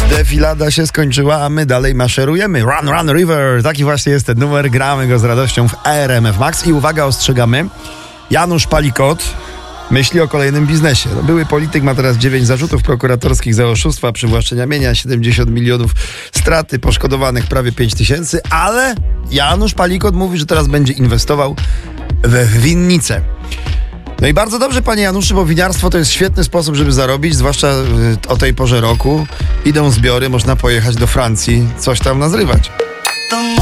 Defilada się skończyła, a my dalej maszerujemy. Run, run, river. Taki właśnie jest ten numer. Gramy go z radością w RMF Max. I uwaga, ostrzegamy. Janusz Palikot myśli o kolejnym biznesie. Były polityk ma teraz 9 zarzutów prokuratorskich za oszustwa, przywłaszczenia mienia, 70 milionów straty, poszkodowanych prawie 5 tysięcy, ale Janusz Palikot mówi, że teraz będzie inwestował w winnice. No i bardzo dobrze, panie Januszu, bo winiarstwo to jest świetny sposób, żeby zarobić, zwłaszcza o tej porze roku. Idą zbiory, można pojechać do Francji, coś tam nazrywać.